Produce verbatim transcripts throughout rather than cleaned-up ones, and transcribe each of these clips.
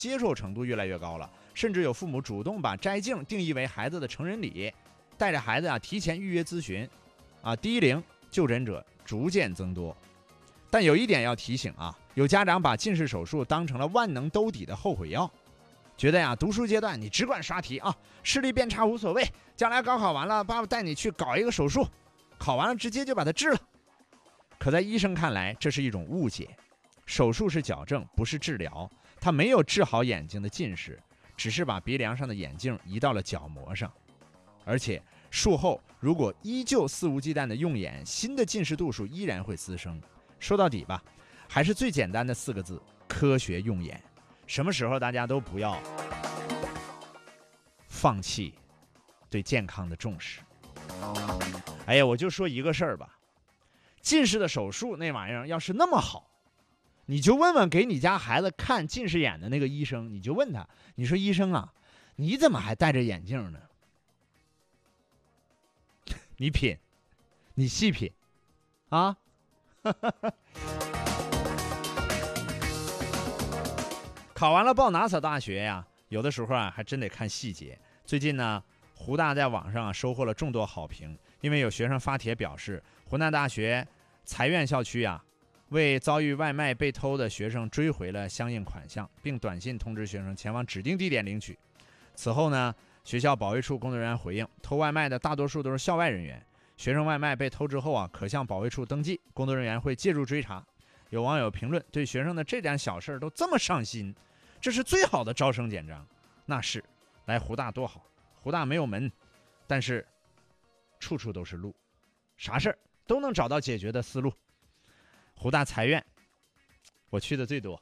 接受程度越来越高了，甚至有父母主动把摘镜定义为孩子的成人礼，带着孩子啊提前预约咨询，啊低龄就诊者逐渐增多。但有一点要提醒啊，有家长把近视手术当成了万能兜底的后悔药，觉得呀读书阶段你只管刷题啊，视力变差无所谓，将来高考完了爸爸带你去搞一个手术，考完了直接就把它治了。可在医生看来这是一种误解，手术是矫正不是治疗，他没有治好眼睛的近视，只是把鼻梁上的眼镜移到了角膜上。而且术后如果依旧肆无忌惮的用眼，新的近视度数依然会滋生。说到底吧，还是最简单的四个字：科学用眼。什么时候大家都不要放弃对健康的重视。哎呀，我就说一个事儿吧，近视的手术那玩意儿要是那么好，你就问问给你家孩子看近视眼的那个医生，你就问他，你说医生啊，你怎么还戴着眼镜呢？你品，你细品啊。考完了报哪所大学呀？有的时候啊，还真得看细节。最近呢，湖大在网上、啊、收获了众多好评，因为有学生发帖表示，湖南大学财院校区啊，为遭遇外卖被偷的学生追回了相应款项，并短信通知学生前往指定地点领取。此后呢，学校保卫处工作人员回应，偷外卖的大多数都是校外人员。学生外卖被偷之后啊，可向保卫处登记，工作人员会介入追查。有网友评论，对学生的这点小事都这么上心，这是最好的招生简章。那是，来湖大多好，湖大没有门，但是处处都是路，啥事儿都能找到解决的思路。湖大财院我去的最多。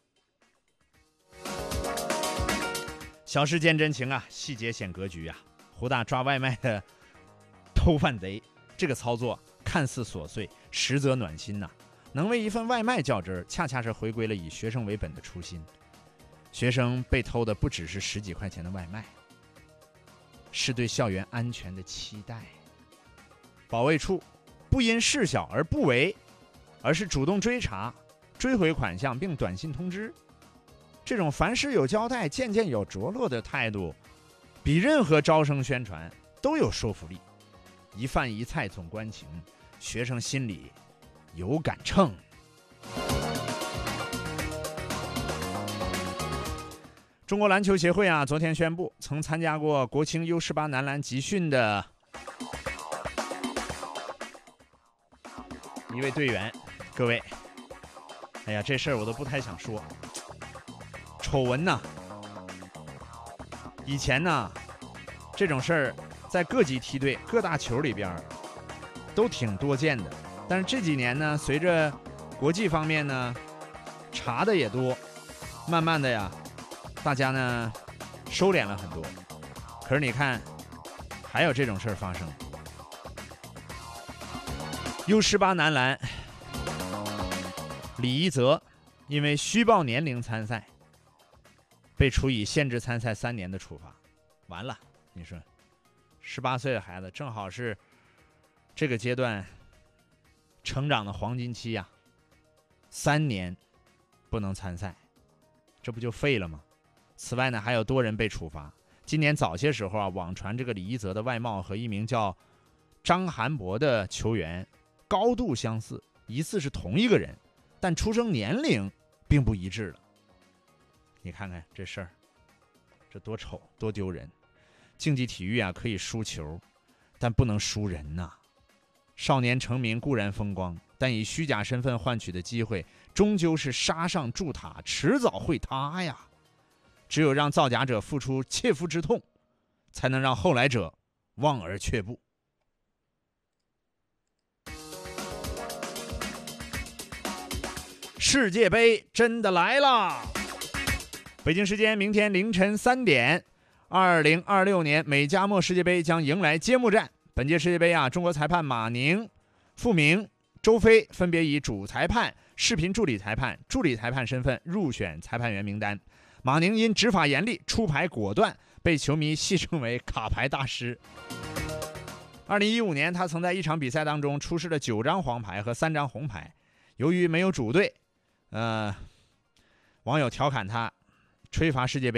小事见真情啊，细节显格局啊。湖大抓外卖的偷饭贼，这个操作看似琐碎，实则暖心呐、啊。能为一份外卖较真儿，恰恰是回归了以学生为本的初心。学生被偷的不只是十几块钱的外卖，是对校园安全的期待。保卫处不因事小而不为，而是主动追查，追回款项并短信通知。这种凡事有交代、件件有着落的态度，比任何招生宣传都有说服力。一饭一菜总关情，学生心里有杆秤。中国篮球协会啊，昨天宣布，曾参加过国青 U 十八 男篮集训的一位队员，各位，哎呀，这事儿我都不太想说。丑闻呐，以前呢，这种事儿在各级梯队、各大球里边都挺多见的。但是这几年呢，随着国际方面呢查的也多，慢慢的呀，大家呢收敛了很多。可是你看，还有这种事儿发生。U 十八 男篮李一泽因为虚报年龄参赛，被处以限制参赛三年的处罚。完了，你说十八岁的孩子正好是这个阶段成长的黄金期呀、啊，三年不能参赛，这不就废了吗？此外呢，还有多人被处罚。今年早些时候啊，网传这个李一泽的外貌和一名叫张涵博的球员高度相似，疑似是同一个人，但出生年龄并不一致了。你看看这事儿，这多丑多丢人！竞技体育啊，可以输球，但不能输人呐、啊。少年成名固然风光，但以虚假身份换取的机会，终究是沙上筑塔，迟早会塌呀。只有让造假者付出切肤之痛，才能让后来者望而却步。世界杯真的来了！北京时间明天凌晨三点，二零二六年美加墨世界杯将迎来揭幕战。本届世界杯啊，中国裁判马宁、傅明、周飞分别以主裁判、视频助理裁判、助理裁判身份入选裁判员名单。马宁因执法严厉、出牌果断，被球迷戏称为卡牌大师。二零一五年，他曾在一场比赛当中出示了九张黄牌和三张红牌，由于没有主队，呃，网友调侃他吹罚世界杯。